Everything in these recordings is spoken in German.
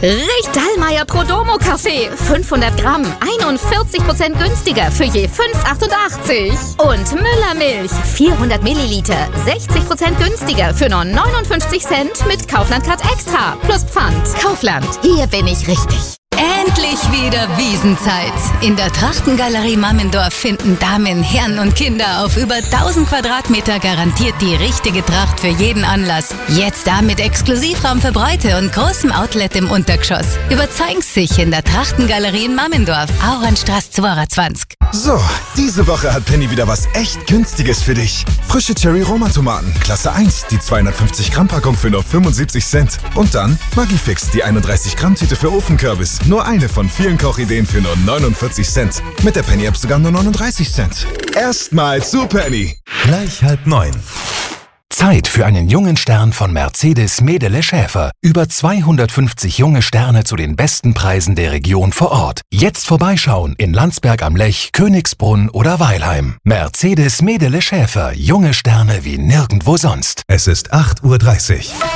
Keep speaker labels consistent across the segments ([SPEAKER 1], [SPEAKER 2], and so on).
[SPEAKER 1] Richtallmeier Prodomo Kaffee. 500 Gramm, 41% günstiger für je 5,88. Und Müller Milch. 400 Milliliter, 60% günstiger für nur 59 Cent mit Kaufland-Card Extra. Plus Pfand. Kaufland. Hier bin ich richtig.
[SPEAKER 2] Endlich wieder Wiesenzeit. In der Trachtengalerie Mammendorf finden Damen, Herren und Kinder auf über 1000 Quadratmeter garantiert die richtige Tracht für jeden Anlass. Jetzt da mit Exklusivraum für Bräute und großem Outlet im Untergeschoss. Überzeugen Sie sich in der Trachtengalerie in Mammendorf, Auernstraße 22.
[SPEAKER 3] So, diese Woche hat Penny wieder was echt Günstiges für dich. Frische Cherry-Roma-Tomaten, Klasse 1, die 250 Gramm Packung für nur 75 Cent. Und dann Maggi-Fix, die 31 Gramm Tüte für Ofenkürbis. Nur eine von vielen Kochideen für nur 49 Cent. Mit der Penny-App sogar nur 39 Cent. Erstmal zu Penny.
[SPEAKER 4] Gleich 8:30. Zeit für einen jungen Stern von Mercedes Medele Schäfer. Über 250 junge Sterne zu den besten Preisen der Region vor Ort. Jetzt vorbeischauen in Landsberg am Lech, Königsbrunn oder Weilheim. Mercedes Medele Schäfer. Junge Sterne wie nirgendwo sonst.
[SPEAKER 5] Es ist 8:30 Uhr.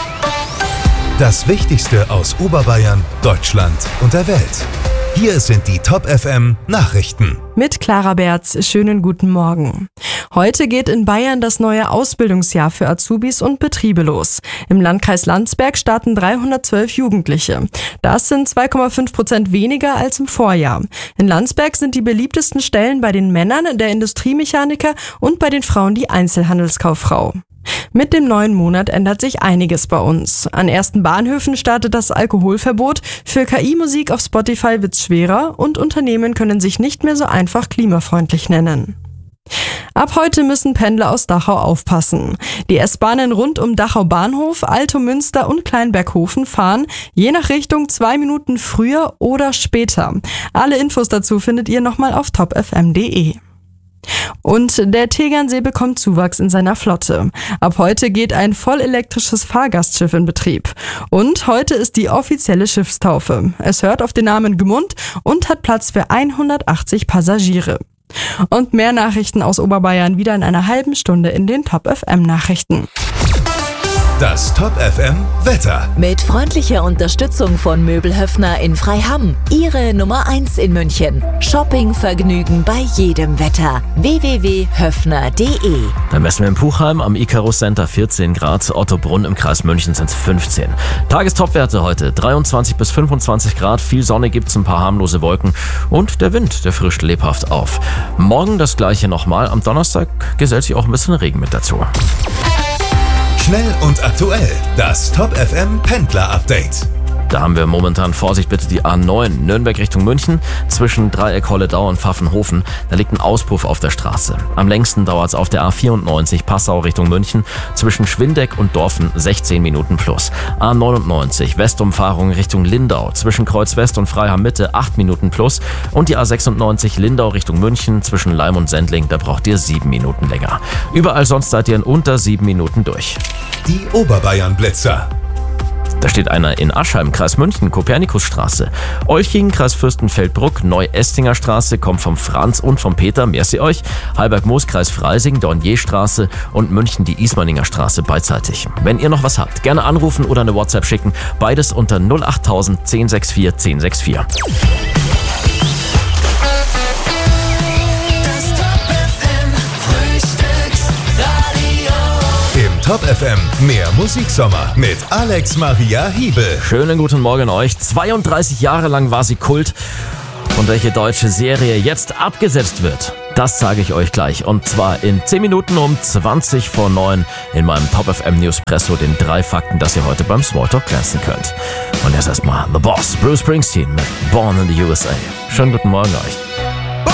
[SPEAKER 5] Das Wichtigste aus Oberbayern, Deutschland und der Welt. Hier sind die Top FM Nachrichten.
[SPEAKER 6] Mit Clara Berz, schönen guten Morgen. Heute geht in Bayern das neue Ausbildungsjahr für Azubis und Betriebe los. Im Landkreis Landsberg starten 312 Jugendliche. Das sind 2,5% weniger als im Vorjahr. In Landsberg sind die beliebtesten Stellen bei den Männern der Industriemechaniker und bei den Frauen die Einzelhandelskauffrau. Mit dem neuen Monat ändert sich einiges bei uns. An ersten Bahnhöfen startet das Alkoholverbot, für KI-Musik auf Spotify wird's schwerer und Unternehmen können sich nicht mehr so einfach klimafreundlich nennen. Ab heute müssen Pendler aus Dachau aufpassen. Die S-Bahnen rund um Dachau Bahnhof, Altomünster und Kleinberghofen fahren je nach Richtung 2 Minuten früher oder später. Alle Infos dazu findet ihr nochmal auf topfm.de. Und der Tegernsee bekommt Zuwachs in seiner Flotte. Ab heute geht ein vollelektrisches Fahrgastschiff in Betrieb. Und heute ist die offizielle Schiffstaufe. Es hört auf den Namen Gmund und hat Platz für 180 Passagiere. Und mehr Nachrichten aus Oberbayern wieder in einer halben Stunde in den Top FM Nachrichten.
[SPEAKER 5] Das Top FM Wetter.
[SPEAKER 7] Mit freundlicher Unterstützung von Möbel Höffner in Freiham. Ihre Nummer 1 in München. Shoppingvergnügen bei jedem Wetter. www.höffner.de.
[SPEAKER 8] Dann messen wir in Puchheim am Icarus Center 14 Grad. Ottobrunn im Kreis München sind es 15. Tagestopwerte heute 23 bis 25 Grad. Viel Sonne gibt's, ein paar harmlose Wolken. Und der Wind, der frischt lebhaft auf. Morgen das gleiche nochmal. Am Donnerstag gesellt sich auch ein bisschen Regen mit dazu.
[SPEAKER 5] Schnell und aktuell. Das Top FM Pendler Update.
[SPEAKER 8] Da haben wir momentan, Vorsicht bitte, die A9 Nürnberg Richtung München zwischen Dreieck Holledau und Pfaffenhofen. Da liegt ein Auspuff auf der Straße. Am längsten dauert es auf der A94 Passau Richtung München zwischen Schwindeck und Dorfen 16 Minuten plus. A99 Westumfahrung Richtung Lindau zwischen Kreuz West und Freiham Mitte 8 Minuten plus. Und die A96 Lindau Richtung München zwischen Leim und Sendling, da braucht ihr 7 Minuten länger. Überall sonst seid ihr in unter 7 Minuten durch.
[SPEAKER 5] Die Oberbayern Blitzer.
[SPEAKER 8] Da steht einer in Aschheim, Kreis München, Kopernikusstraße. Olching, Kreis Fürstenfeldbruck, Neu-Estinger Straße, kommt vom Franz und vom Peter, merci euch. Halberg-Moos, Kreis Freising, Dornierstraße und München, die Ismaninger Straße beidseitig. Wenn ihr noch was habt, gerne anrufen oder eine WhatsApp schicken. Beides unter 08000 1064 1064.
[SPEAKER 5] Top FM, mehr Musiksommer mit Alex Maria Hiebel.
[SPEAKER 8] Schönen guten Morgen euch. 32 Jahre lang war sie Kult. Und welche deutsche Serie jetzt abgesetzt wird, das sage ich euch gleich. Und zwar in 10 Minuten um 20 vor 9 in meinem Top FM Newspresso, den 3 Fakten, dass ihr heute beim Smalltalk glänzen könnt. Und jetzt erstmal The Boss, Bruce Springsteen mit Born in the USA. Schönen guten Morgen euch.